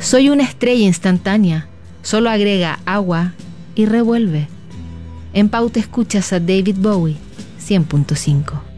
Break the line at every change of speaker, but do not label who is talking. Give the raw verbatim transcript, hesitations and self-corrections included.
Soy una estrella instantánea, solo agrega agua y revuelve. En Pauta escuchas a David Bowie, cien punto cinco.